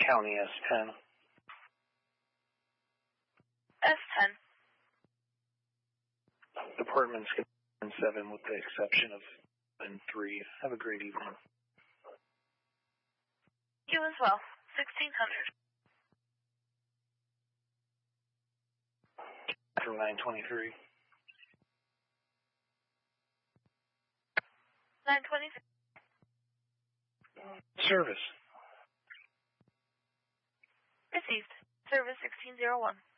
County S10. S10. Departments 7 with the exception of 3. Have a great evening. You as well. 1600. From 923. 923. Service. Received. Service 1601.